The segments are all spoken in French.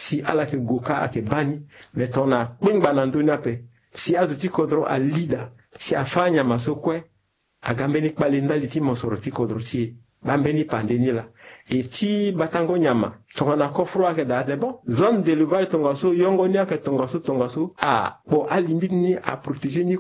si ala ke goka ake bani metona kwingba na ndoni ape si azuti kodro alida si afanya masokwe agambeni kpalinda liti mosoro ti kodro ti bambeni pandeni la eti batango nyama tongana kofro ake da de bon zone d'élevage tongaso yongo ni ake tongaso bo alimbi ni a protéger ni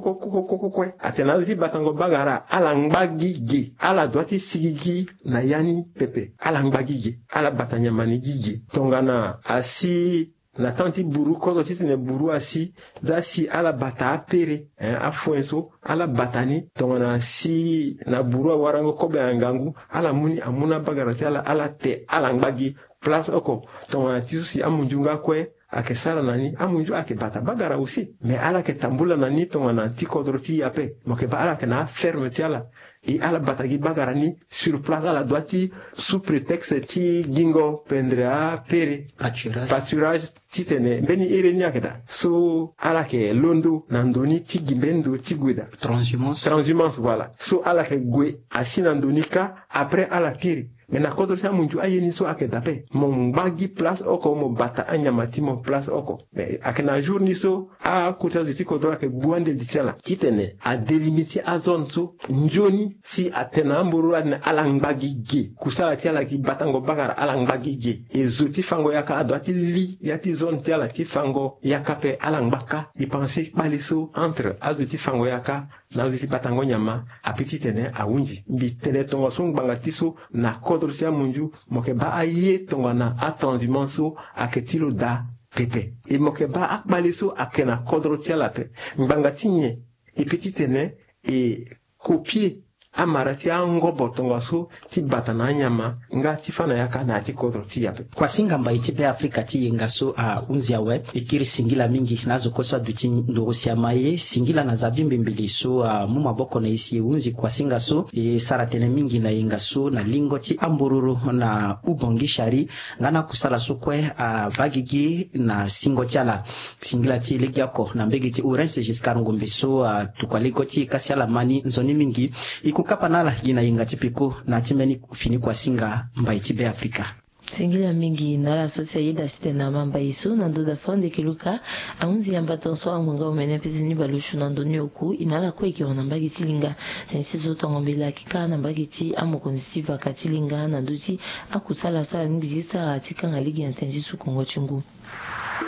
koko atenazi batango bagara ala ngbagi ge ala doiti sigigi na yani pepe ala ngbagi ge ala batanya mani gigi tongana asi na tanti buru kozo tisi ne buru asi za si ala bata apere afuenso ala batani tongana si na buru warango kobe angangu ala muni amuna bagarati ala te ala ngbagi place oko tongana tisu si amunjunga kwe ake sala nani amunju ake bata bagara aussi mais ala ke tambula nani tongana ti kodroti yape moke ba ala ke na ferme ti ala et ala batagi bagarani sur place ala doiti sous prétexte ti gingo pendrea pere pâturage titene beni ereni akeda so ala ke londo nandoni ti gimbendo ti guida transhumance voilà so ala ke gwe asina ndonika après ala pere mais na kodro sa munju ayeni so ake dape mon bagi place oko mo bata anyamati mo place oko mais akena jour ni so a kuta ziti kodro ake buande ditela titene a délimiter a zone so njoni si atena mburu na alangbagi ge kusala ti ala ki batango bagara alangbagi ge ezoti fango yaka adwati li yati zone ti ala ti fango yaka pe alangbaka i penser baliso entre azoti fango yaka na azoti batango nyama apeti tene a unji mbi tene tongo so ngbanga tiso na kodro sia munju moke ba aye tongo na a transhumance aketilo da pepe e moke ba akbaliso akena kodro tia la pe ngbanga tinye e petit tene e copier amarati angobo tongo so ti batana nyama nga ti fana yaka na ti kodro ti yape kwa singa mba itipe Afrika ti yenga so unzia we ikiri singila mingi nazo kosa duti ndogosia maye singila na zabimbe mbili so mu maboko na isi unzi kwa singa so saratene mingi na yenga so na lingoti ambururu na ubongi shari ngana kusala so kwe bagigi na singotiala singila ti legiako na mbegi ti urense Giscard Ngombe so tukwaligoti kasiala mani nzoni mingi kukapa nala gina yinga tipiko na timeni fini kwa singa mba itibe Afrika singila mingi nala sociedade site na mamba isu nando da fonde kiluka aunzi yamba tonso amunga umene pizini balushu nando nyoku inala kweki wana mbagi tilinga tensi zoto ngombila kika na mbagi ti amukonzi vaka tilinga nando ti akusala so nibizisa atika ngaligi ya tensi su kongo chungu